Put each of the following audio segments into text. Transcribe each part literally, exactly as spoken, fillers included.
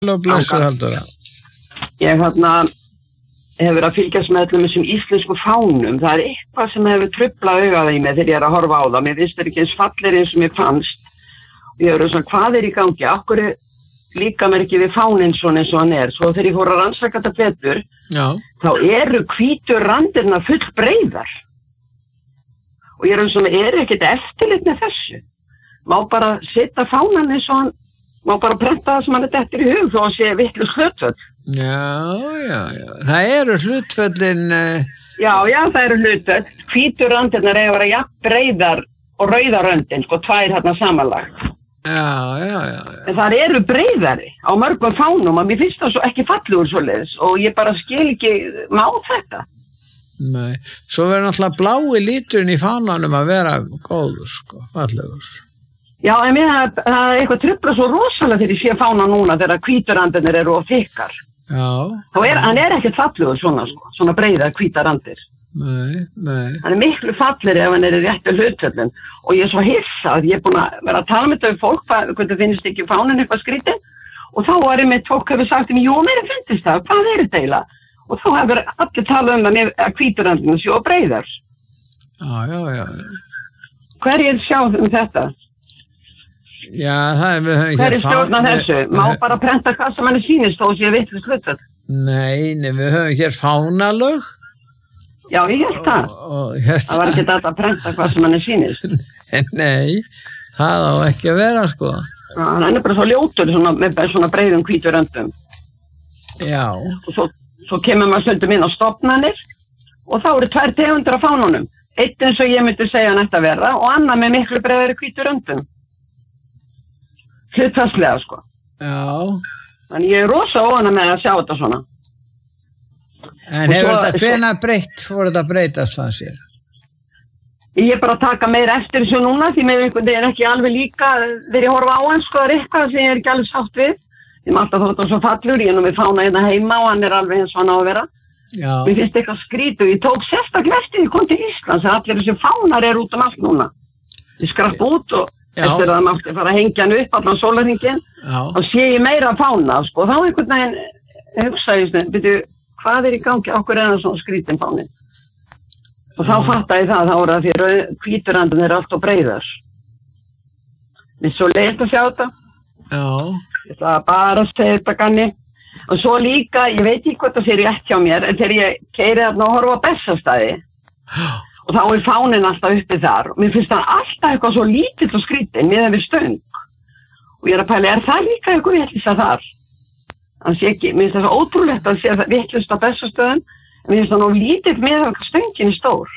og blessuð Halldóra. Ég hérna hefur að fylgjast með öllum þessum íslensku fánum. Það er eitthvað sem hefur truflað augað í mig þegar ég er að horfa á það. Mér finnst það ekki eins fallegir eins og mér fannst. Og ég er svona, hvað er í gangi? Akkur líka mér ekki við fáninn svona eins og hann er. Svo þegar ég fór að rannsaka þetta betur, Já. þá eru hvítu randirna full breiðar. Og ég er svona, er ekkert eftirlit með þessu? Má bara setja fánan eins og hann, má bara prenta það sem hann er dettur í hug þó að sé vitlaus hlutföll. Já, já, já. Það eru hlutföllin... Uh... Já, já, það eru hlutföll. Hvítu randirnar eiga að vera jafn breiðar og rauða röndin, sko, tvær hérna samanlagt. Já, já, já, já. En það eru breiðari á mörgum fánum og mér finnst það svo ekki fallegur svoleiðis og ég bara skil ekki má þetta. Nei, svo verður náttúrulega blái liturinn í fánanum að vera góður, sko, fallegur. Já, en mér það, það er eitthvað trufla svo rosalega þegar ég sé fána núna þegar hvíturandirnir eru of þykkar. Já. Þá er, hann er ekkert fallegur svona, sko, svona breiðar hvítarandir. Nei, nei. Hann er miklu fallegri ef hann er í réttu hlutföllum og ég er svo hissað, ég er búin að vera að tala með þau fólk, hvernig finnst ekki fánin eitthvað skrítið og þá var ég með fólk hefur sagt um, jú, mér finnst það, hvað er þetta eiginlega? Og þá hefur allir talað um að, mér, að hvíturandirnir séu breiðar. Já, já, já. Hverjir sjá um þetta? Já, það er við höfum Hver er stjórna þessu? Má bara prenta hvað sem hann sýnist þó sé vitlaust hlutföll? Nei, nei, við höfum hér fánalög. Já, ég held það. Og, og, hérna... Það var ekki þetta að prenta hvað sem hann sýnist. Nei, það á ekki að vera, sko. Já, hann er bara svo ljótur svona, með svona breiðum hvítu röndum. Já. Og svo, svo kemur maður stundum inn á stofnanir og þá eru tvær tegundir af fánunum. Eitt eins og ég myndi segja hann ætti að vera og annar með miklu breiðari hvítu röndum. Hlutfallslega, sko. Já. Þannig ég er rosa óana með að sjá þetta svona. En hefur þetta hvenær breytt, fór þetta breytast það sér? Ég er bara að taka meira eftir þessu núna því með einhvern veginn er ekki alveg líka þegar ég horfa á hann, sko, það er eitthvað sem ég er ekki alveg sátt við. Ég maður alltaf þótt og svo fallur, ég er nú með fána hérna heima og hann er alveg eins og hann á að vera. Já. Mér finnst eitthvað skrítið, ég tók sérstaklega eftir ég kom til Íslands að allir þessi fánar eru út um allt núna. Ég skrapp út og Já. eftir að það mátti fara að hengja hann upp allan sólarhringinn, þá sé ég meira fána, sko, þá einhvern veginn hugsa ég svona, byrju, hvað er í gangi, okkur er það svona skrítin fánin? Og þá fatta ég það, þá er það fyrir hvíturandin er allt og breiðar. Mér er svo leitt að sjá þetta. Já. Ég ætla bara að segja þetta ganni. Og svo líka, ég veit ekki hvað það sé rétt hjá mér, en þegar ég keiri þarna og horfa á Bessastaði, og þá er fánin alltaf uppi þar, og mér finnst það alltaf eitthvað svo lítill og skrítin, miðað við stöng. Og ég er að pæla, er það líka eitthvað vitleysa þar? Þannig ekki, mér finnst það svo ótrúlegt að sé það vitleysa á Bessastöðum, en mér finnst það nú lítill miðað við stöngin er stór.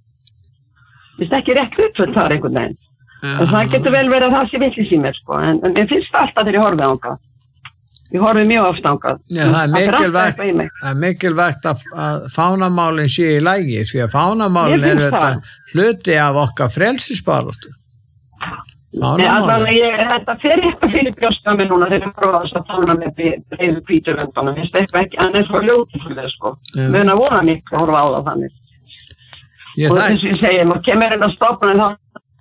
Mér finnst ekki rétt hlutföll þar einhvern veginn. En það getur vel verið að það sé vitleysa í mér, sko, en, en mér finnst það alltaf þegar ég horfi á þangað. Ég horfi mjög oft þangað. Já, það er mikilvægt, það er mikilvægt að, að fánamálin sé í lagi, því að fánamálin er þetta hluti af okkar frelsisbaráttu. Fánamálin. Ég, þetta fer eitthvað fyrir brjósta mig núna þegar ég prófa þess að fána með breiðu hvíturöndunum. Ég veist eitthvað ekki, hann er svo ljótur fyrir það, sko. Við erum að vona miklu að horfa á það þannig. Ég og þess að ég segi, maður kemur inn að stopna en þá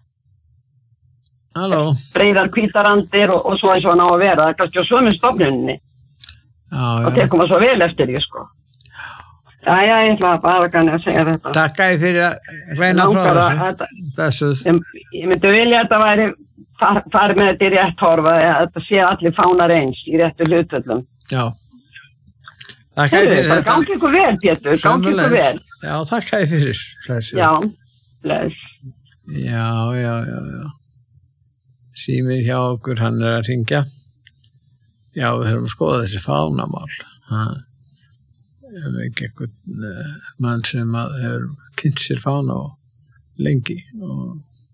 Halló. Breiðar hvítarandir og, og svo eins og hann á að vera. Það er kannski á sömu stofnuninni. Já, já. Og tekum maður svo vel eftir því, sko. Já, já, ég ætla bara kanni að segja þetta. Takk að ég fyrir að reyna frá þessu. Bessuð. Ég, ég myndi vilja að þetta væri far, farið með þetta í rétt horfa, að þetta sé allir fánar eins í réttu hlutvöllum. Já. Takk að ég fyrir þetta. Gangi ykkur vel, Pétur, gangi ykkur vel. Já, takk að ég fyrir. Blessuð. Já, bless. Já, já, já, já. Símir hjá okkur, hann er að ringja. Já, við höfum að skoða þessi fánamál. Það er ekki einhvern uh, mann sem að hefur kynnt sér fána og lengi og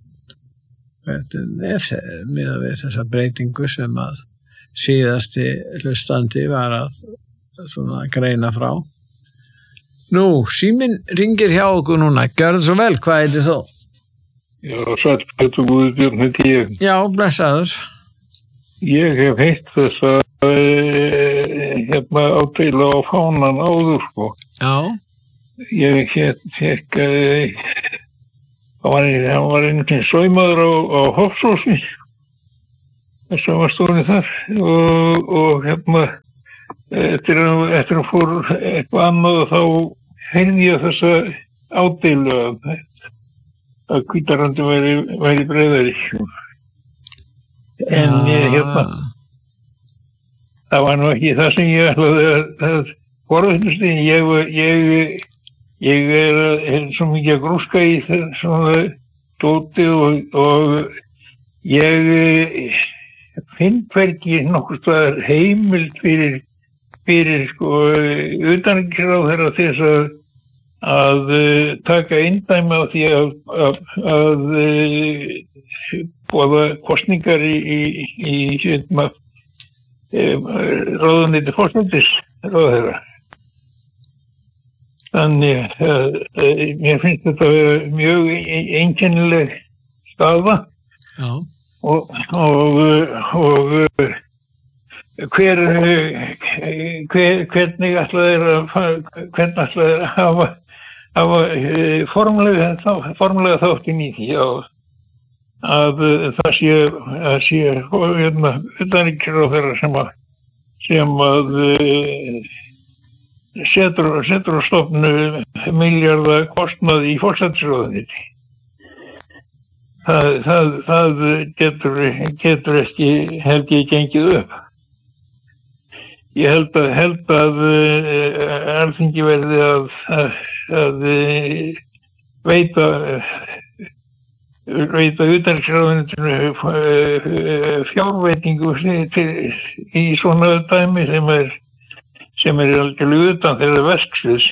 verður með að við þessa breytingu sem að síðasti hlustandi var að svona greina frá. Nú, síminn ringir hjá okkur núna. Gjörðu svo vel, hvað heitir þú? Já, sæll Pétur Guðbjörn heiti ég. Já, blessaður. Ég hef heitt þess að e, hérna ádeila á fánan áður, sko. Já. Ég fekk, e, hann var einhvern saumaður á, á Hofsósi þess að var stórið þar og, og hérna eftir að, eftir að fór eitthvað annað og þá heyrði ég þessa ádeilu að, að Hvítarandi væri, væri breiðari. En ég, hérna, það var nú ekki það sem ég ætlaði að, að forðast í. Ég, ég, ég er, er svo mikið að grúska í svona dóti og, og ég finn hvergi nokkur staðar heimild fyrir, fyrir sko, utanríkisráðherra til þess að, að taka inndæmi á því að, að, að boða kosningar í, í, í hérna, ráðuneyti forsætisráðherra. Þannig að mér finnst þetta að vera mjög einkennileg staða. Já. Og, og, og hver, hver, hvernig ætla þeir að, hvernig ætla þeir að hafa, hafa formulega, formulega þáttinn í því að, að það sé, að sé hérna, utanríkisráðherra sem að, sem að setur, setur á stofnu milljarða kostnað í forsætisráðuneyti. Það, það, það getur, getur ekki, held ég, gengið upp. Ég held að, held að uh, Alþingi verði að, að, að veita, veita utanríkisráðuneytinu uh, fjárveitingu til, í svona dæmi sem er, sem er algjörlega utan þeirra verksviðs.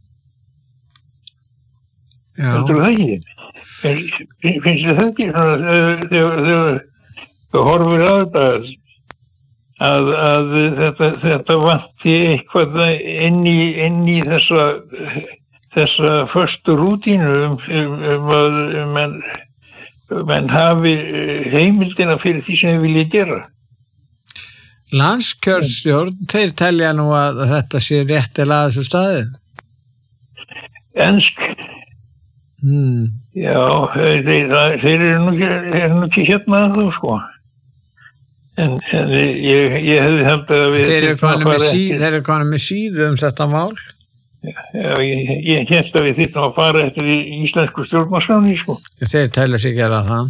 Heldur það ekki? Finnst þið það ekki svona þegar þú horfir á þetta að, að þetta, þetta vanti eitthvað inn í, inn í þessa, þessa föstu rútínu um, um að menn, menn hafi heimildina fyrir því sem þið vilja gera. Landskjörstjórn, þeir telja nú að þetta sé réttilega að þessu staði? Ensk. Hmm. Já, þeir, þeir eru nú ekki, er nú ekki hérna þú sko. En, en ég, ég hefði held að við... Þeir eru konum með, sí, þeir eru með síðu um þetta mál? Já, ég, ég held að við þýttum að fara eftir í íslensku stjórnarskráni sko. Þeir telja sig gera það?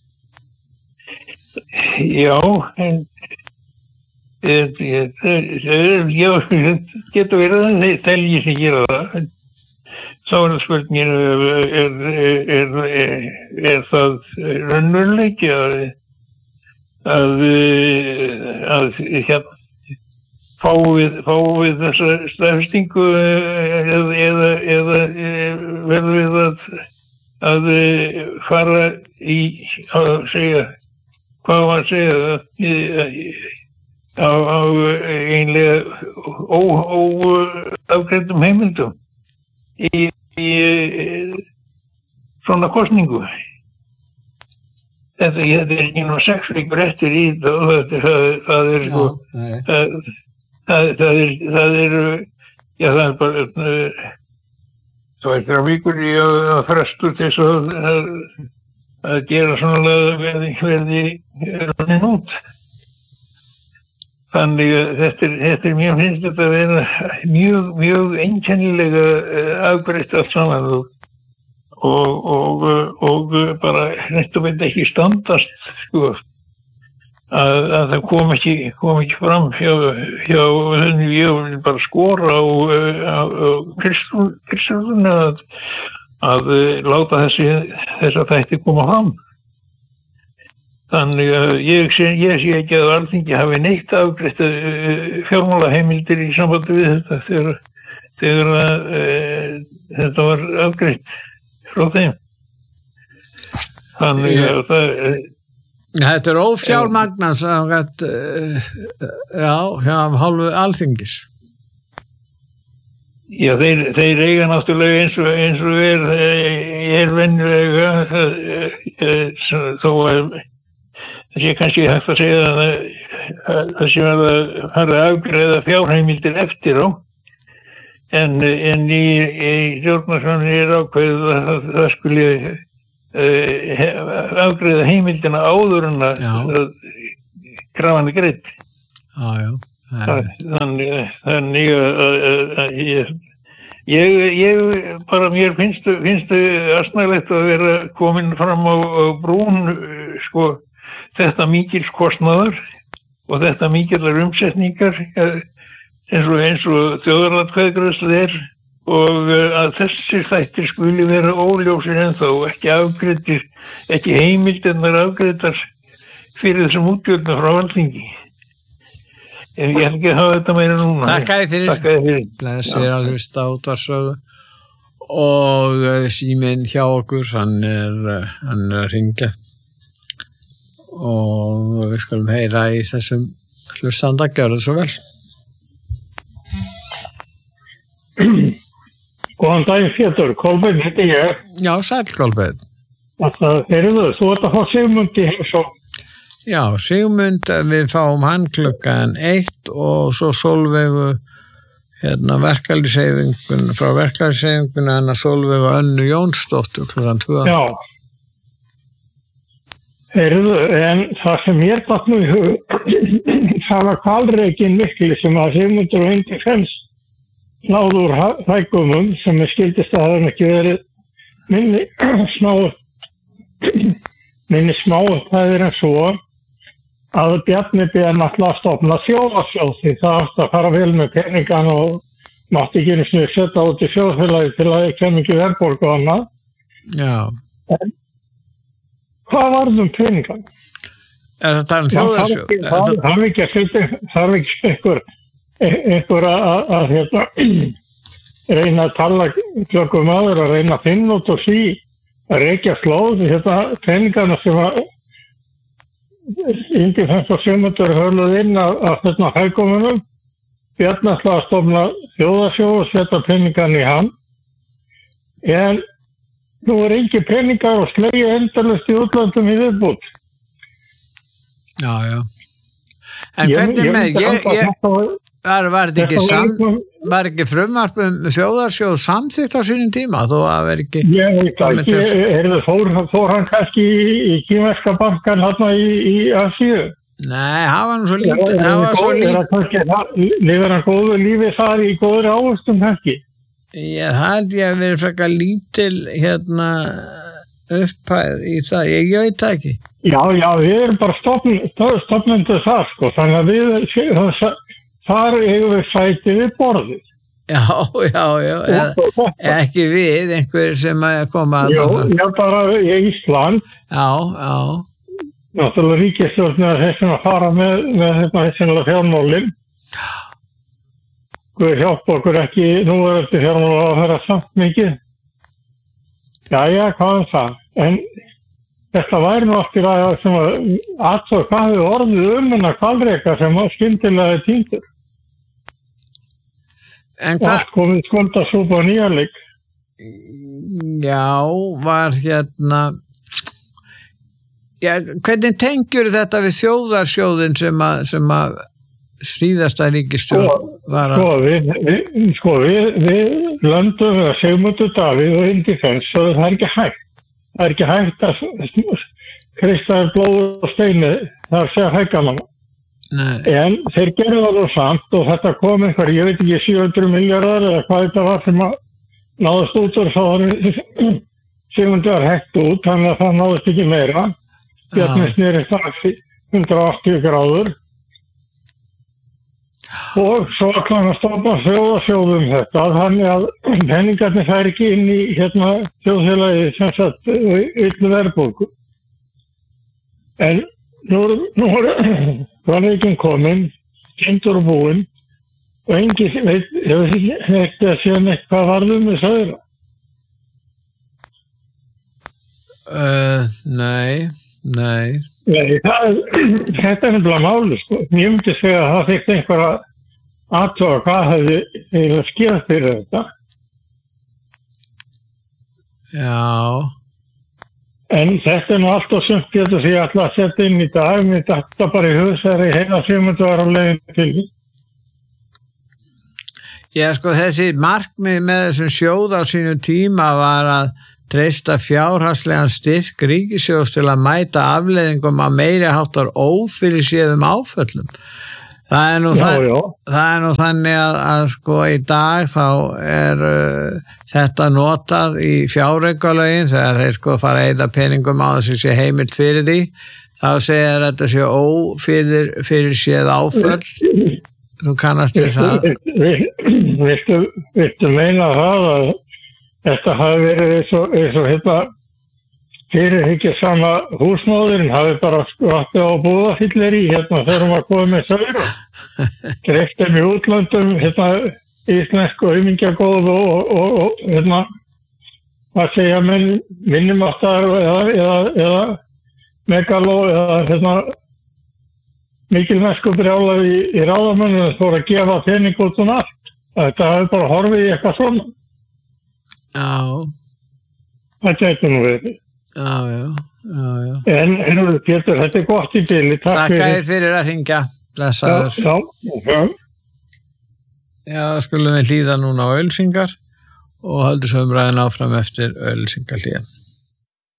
Já, en... Ég, ég, ég, ég getur verið að þeir telji sig gera það. Þá er það spurningin, er, er, er, er það raunveruleiki að, að, að hérna, fáum við, fáum við þessa staðfestingu eða, eða, eða verðum við að, að fara í að segja, hvað var að segja að á, á einlega óafgreiddum heimildum í, í svona kosningu. Þetta, þetta er ekki nú sex vikur eftir í þetta og þetta, það, það er sko, það, það, það er, það er, já það er bara það er þrjár vikur í að, að frestu til þess að, að, að gera svona verði, verði runnin út. Þannig að þetta er, þetta er mjög finnst þetta að vera mjög, mjög einkennilega afgreitt allt saman og, og, og, og bara neitt og veit ekki standast, sko, að, að það kom ekki, kom ekki fram hjá, hjá henni, ég vil bara skora á, á, á Kristrúnu að, að láta þessi, þessa þætti koma fram. Þannig að ég sé, ég sé ekki að Alþingi hafi neitt afgreitt uh, fjármálaheimildir í sambandi við þetta þegar, þegar uh, þetta var afgreitt frá þeim. Þannig að það... Uh, þetta er ófjármagnað samkvæmt, uh, já, hjá hálfu Alþingis. Já, þeir, þeir eiga náttúrulega eins og, eins og er, er venjulega uh, þó að það sé kannski hægt að segja að það sé að fara að afgreiða fjárheimildir eftir á, en, en í, í stjórnarskránni er ákveðið að það skuli uh, afgreiða heimildina áður en að krafan er greidd. Já, já. Þannig, þannig að ég, ég, ég bara mér finnst, finnst asnalegt að vera komin fram á, á brún, sko, þetta mikils kostnaðar og þetta mikillar umsetningar eins og eins og þjóðaratkvæðagreiðsla er og að þessir þættir skuli vera óljósir ennþá, ekki afgreiddir, ekki heimildirnar afgreiddar fyrir þessum útgjöldum frá Alþingi. En ég hef ekki að hafa þetta meira núna. Takk að þið fyrir. Blessið er að hlusta á útvarpssögu og síminn hjá okkur, hann er, hann er að hringja og við skulum heyra í þessum hlustanda, gjörðu svo vel. Góðan daginn Pétur, Kolbeinn heiti ég. Já, sæll Kolbeinn. Það eru þau, þú ert að fá Sigmund í heimsókn. Já, Sigmund, við fáum hann klukkan eitt og svo Sólveigu hérna verkalýðshreyfingun frá verkalýðshreyfingun hennar Sólveigu Önnu Jónsdóttur klukkan tvö. Já. Heyrðu, en það sem mér datt nú í hug, það var hvalrekinn mikli sem að Sigmundur og Hindi Fens náðu úr hæggumum sem er skildist að það hefði ekki verið minni smá minni smá það er en svo að Bjarni beðið náttúrulega að stofna þjóðarsjóð því það átti að fara vel með peningan og mátti ekki einu sinni setja út í þjóðfélagi til að það kem ekki verðbólgu og annað. Já. En hvað varð um peningan? Er það talað um þjóðarsjóð? Það er ekki að setja, það er ekki einhver, einhver að, að hérna, reyna að tala klokkum aður, að reyna að finna út og sí, að reykja slóð, þetta peningana sem að Indi Fens og Sigmundur höfluð inn af, af þarna hægkomunum, Bjarni ætlaði að stofna þjóðarsjóð og setja peningan í hann, en nú er ekki peningar og slegja endalaust í útlöndum í viðbútt. Já, já. En hvernig með, ég, ég, var, var þetta ekki sam, var ekki frumvarp um þjóðarsjóð samþykkt á sínum tíma, þó að vera ekki... Ég veit ekki, er það fór, fór hann kannski í, í kínverska bankan hérna í, í Asíu? Nei, það var nú svo lítið, það var svo lítið. Lifir hann góðu lífi þar í góður ávöxtum kannski? Já, það held ég að vera frekar lítil hérna upphæð í það, ég, ég veit það ekki. Já, já, við erum bara stofn, stofnendur það, sko, þannig að við, það, þar eigum við sæti við borðið. Já, já, já, eða, ekki við, einhver sem að koma að... Já, já, bara í Ísland. Já, já. Náttúrulega ríkisstjórnin er þessum að fara með, með þetta þessinlega fjármálin. Guð hjálpa okkur ekki, nú er þetta fjármála að vera samt mikið. Jæja, hvað er það? En þetta væri nú aftur að sem að aðtóð hvað hefur orðið um hennar hvalreka sem skyndilega er týndur. En og allt komið skuldasúpa og nýjarleik. Já, var hérna... Já, hvernig tengjur þetta við þjóðarsjóðin sem að, sem að síðasta ríkisstjórn var að... Sko, við, við, sko, við, við löndum við að Sigmundur Davíð og Indi Fens og það er ekki hægt. Það er ekki hægt að kristja blóð og steini þar segja hæggamann. En þeir gerðu það nú samt og þetta kom einhver, ég veit ekki, sjö hundruð milljarðar eða hvað þetta var sem að náðast út og þá var Sigmundur var hægt út, þannig að það náðast ekki meira. Bjarni sneri strax hundrað áttatíu gráður og svo ætlaði hann að stofna þjóðarsjóðum þetta, þannig að peningarnir fær ekki inn í hérna þjóðfélagi sem sagt yllu verðbólgu. En nú er hvalrekinn kominn, týndur og búinn og enginn veit, hefur ekki að sé neitt hvað varðum við sögura. Uh, nei, nei. Nei, það, þetta er nefnilega máli, sko. Ég myndi segja að það þykkt einhver að athuga hvað hefði eiginlega skýrt fyrir þetta. Já. En þetta er nú allt og sumt getur því að ætla að setja inn í dag, mér þetta bara í hugsaðri heila Sigmundur var á leiðinni til því. Já, sko, þessi markmið með þessum sjóð á sínum tíma var að treysta fjárhagslegan styrk ríkissjóðs til að mæta afleiðingum að meiri háttar ófyrirséðum áföllum. Það er nú, Já, þann, já. það er nú þannig að, að sko í dag þá er uh, þetta notað í fjáraukalögin þegar þeir sko fara að eyða peningum á þessu sé heimilt fyrir því, þá segir þetta sé ófyrir fyrir séð áföll. Þú kannast við það. Viltu, viltu meina það að þetta hafi verið eins og, eins og hérna fyrirhyggja sama húsmóðurinn hafi bara skvattið á búðafyllir í hérna þegar hún var komið með saura. Greiftum í útlöndum hérna íslensku aumingjagóð og, og, og, og hérna að segja menn minnumáttar eða, eða, eða megaló eða hérna mikilmennsku brjálað í, í ráðamönnum fór að gefa pening út um allt. Þetta hafi bara horfið í eitthvað svona. Já. Það gæti nú verið. Já, já, já, já. En, en Pétur, þetta er gott í bili. Takk fyrir. fyrir að hringja. Blessaður. Já, já, já. Já, skulum við hlýða núna á auglýsingar og haldur svo umræðin áfram eftir auglýsingarhlýjan.